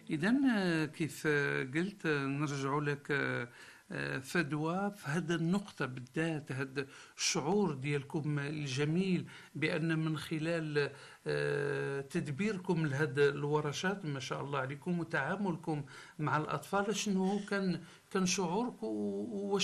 إذا كيف قلت نرجع لك فدوى في هذا النقطة بالذات، هذا الشعور ديالكم الجميل بأن من خلال تدبيركم لهذا الورشات ما شاء الله عليكم وتعاملكم مع الأطفال، شنو كان شعورك